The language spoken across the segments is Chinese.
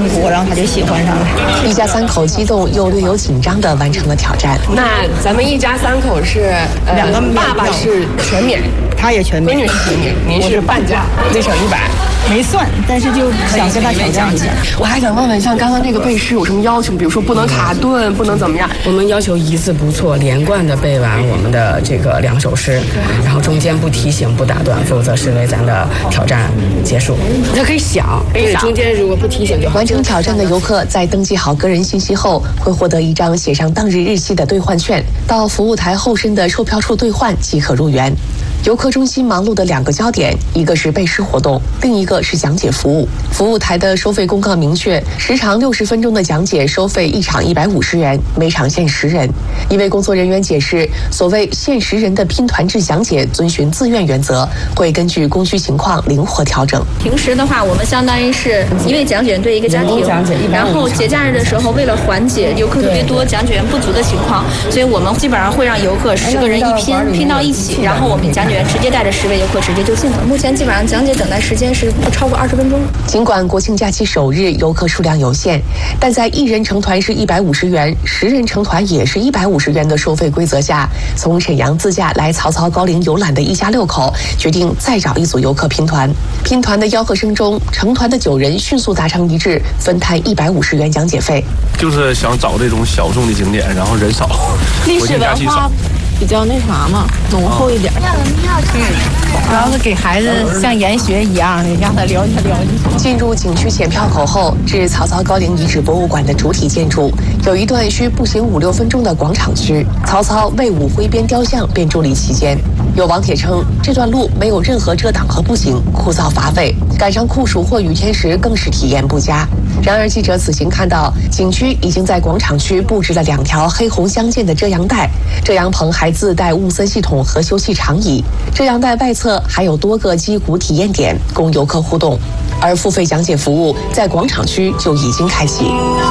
古，然后他就喜欢上了。 一家三口激动又略有紧张地完成了挑战。 那咱们一家三口是 2个爸爸是全免， 他也全免， 闺女是全免，您是半价，得省100。 没算，但是就想跟他挑战一下。 我还想问问，像刚刚这个背诗有什么要求？比如说不能卡顿，不能怎么样？ 我们要求一字不错，连贯的背完我们的这个2首诗，然后中间不提醒、不打断，否则视为咱的挑战结束。他可以想，中间如果不提醒就好。 完成挑战的游客在登记好个人信息后，会获得一张写上当日日期的兑换券，到服务台后身的售票处兑换即可入园。游客中心忙碌的2个焦点，一个是背诗活动，另一个是讲解服务。服务台的收费公告明确，时长60分钟的讲解收费1场150元，每场限10人。一位工作人员解释，所谓限10人的拼团制讲解遵循自愿原则，会根据供需情况灵活调整。 平时的话，我们相当于是一位讲解员对一个家庭，然后节假日的时候，为了缓解游客特别多、讲解员不足的情况，所以我们基本上会让游客10个人一拼到一起，然后我们讲解员直接带着10位游客直接就进了。目前基本上讲解等待时间是不超过20分钟。 尽管国庆假期首日游客数量有限，但在1人成团是150元，10人成团也是150元的收费规则下，从沈阳自驾来曹操高陵游览的一家6口决定再找一组游客拼团。拼团的吆喝声中，成团的9人迅速达成一致，分摊150元讲解费。 就是想找这种小众的景点，然后人少， 历史文化比较那啥嘛，浓厚一点。主要是给孩子像研学一样的，让他了解了解。 进入景区检票口后，至曹操高陵遗址博物馆的主体建筑有一段需步行5-6分钟的广场区，曹操魏武挥鞭雕像便伫立其间。有网帖称，这段路没有任何遮挡和步行，枯燥乏味，赶上酷暑或雨天时更是体验不佳。然而记者此行看到，景区已经在广场区布置了2条黑红相间的遮阳带，遮阳棚还自带雾森系统和休憩长椅，遮阳带外侧还有多个击鼓体验点供游客互动，而付费讲解服务在广场区就已经开启。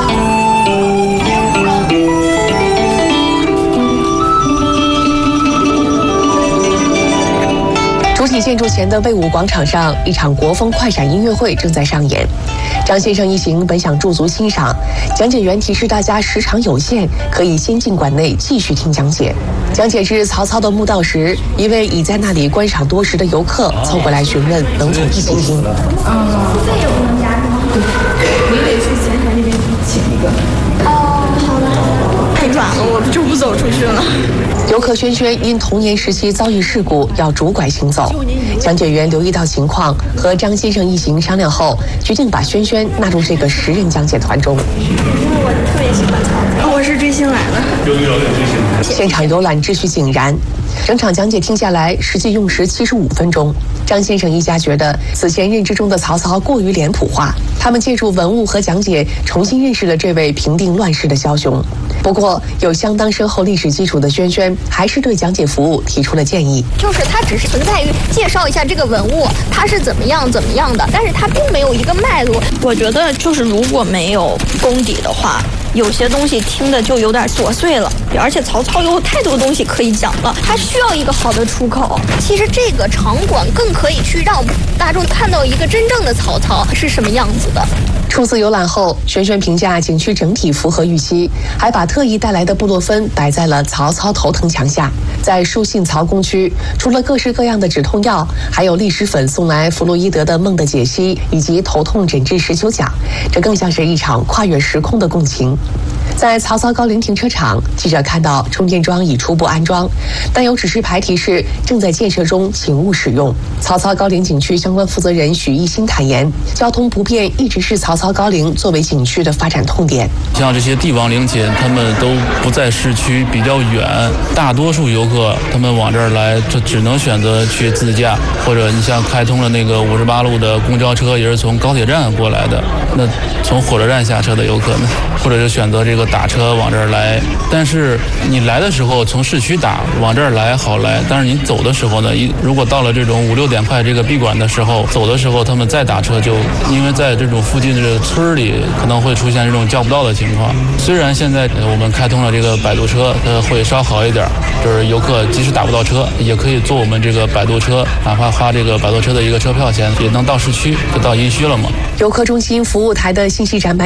主体建筑前的魏武广场上，一场国风快闪音乐会正在上演。张先生一行本想驻足欣赏，讲解员提示大家时长有限，可以先进馆内继续听讲解。讲解至曹操的墓道时，一位已在那里观赏多时的游客凑过来询问能否一起听。 这也不能加是吗？ 你得去前台那边请一个。 哦，好的。 太远了，我就不走出去了。 游客轩轩因童年时期遭遇事故要拄拐行走，讲解员留意到情况，和张先生一行商量后，决定把轩轩纳入这个10人讲解团中。 因为我特别喜欢曹操， 我是追星来的。 现场游览秩序井然，整场讲解听下来，实际用时75分钟。张先生一家觉得此前认知中的曹操过于脸谱化，他们借助文物和讲解重新认识了这位平定乱世的枭雄。不过，有相当深厚历史基础的轩轩还是对讲解服务提出了建议。 就是它只是存在于介绍一下这个文物它是怎么样的，但是它并没有一个脉络。 我觉得就是如果没有功底的话，有些东西听的就有点琐碎了，而且曹操有太多东西可以讲了，他需要一个好的出口。 其实这个场馆更可以去让大众看到一个真正的曹操是什么样子的。 初次游览后，轩轩评价景区整体符合预期，还把特意带来的布洛芬摆在了曹操头疼墙下。在书信曹公区，除了各式各样的止痛药，还有利湿粉送来弗洛伊德的《梦的解析》以及头痛诊治19讲，这更像是一场跨越时空的共情。在曹操高陵停车场，记者看到充电桩已初步安装，但有指示牌提示正在建设中，请勿使用。曹操高陵景区相关负责人许一新坦言，交通不便一直是曹操高陵作为景区的发展痛点。 像这些帝王陵寝，他们都不在市区，比较远，大多数游客他们往这儿来，这只能选择去自驾，或者你像开通了那个58路的公交车，也是从高铁站过来的，那从火车站下车的游客呢，或者就选择这个打车往这儿来。但是你来的时候从市区打往这儿来好来，但是你走的时候呢，如果到了这种5、6点快这个闭馆的时候，走的时候他们再打车，就因为在这种附近的村里可能会出现这种叫不到的情况。虽然现在我们开通了这个摆渡车，会稍好一点，就是游客即使打不到车，也可以坐我们这个摆渡车，哪怕花这个摆渡车的一个车票钱，也能到市区，就到殷墟了嘛。 游客中心服务台的信息展板